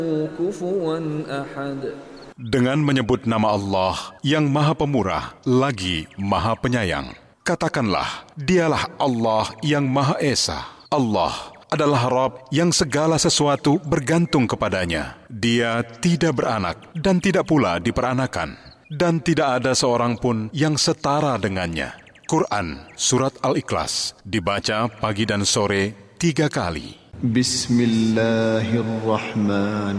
كفوا أحد. Dengan menyebut nama Allah yang Maha Pemurah lagi Maha Penyayang. Katakanlah, dialah Allah yang Maha Esa. Allah adalah Rabb yang segala sesuatu bergantung kepadanya. Dia tidak beranak dan tidak pula diperanakan. Dan tidak ada seorang pun yang setara dengannya. Quran Surat Al-Ikhlas dibaca pagi dan sore 3 kali. Bismillahirrahmanirrahim.